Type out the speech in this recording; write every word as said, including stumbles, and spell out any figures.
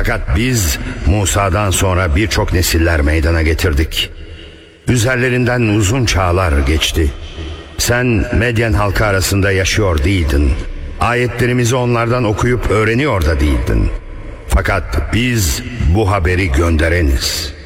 Fakat biz Musa'dan sonra birçok nesiller meydana getirdik. Üzerlerinden uzun çağlar geçti. Sen Medyen halkı arasında yaşıyor değildin. Ayetlerimizi onlardan okuyup öğreniyor da değildin. Fakat biz bu haberi göndereniz.